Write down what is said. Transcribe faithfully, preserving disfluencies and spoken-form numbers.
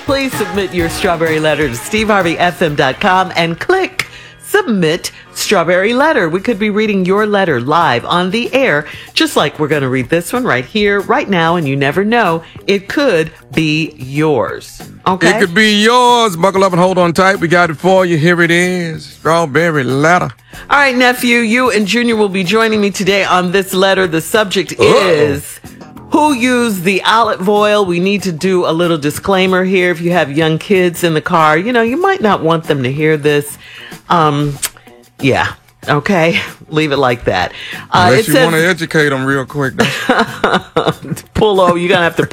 please submit your strawberry letter to steve harvey f m dot com and click Submit Strawberry Letter. We could be reading your letter live on the air, just like we're going to read this one right here, right now, and you never know, it could be yours. Okay? It could be yours. Buckle up and hold on tight. We got it for you. Here it is. Strawberry Letter. All right, nephew, you and Junior will be joining me today on this letter. The subject Uh-oh. is... Who used the olive oil? We need to do a little disclaimer here. If you have young kids in the car, you know, you might not want them to hear this. Um, yeah. Okay. Leave it like that. Uh, Unless it you says, want to educate them real quick. Pull over. You're going to have to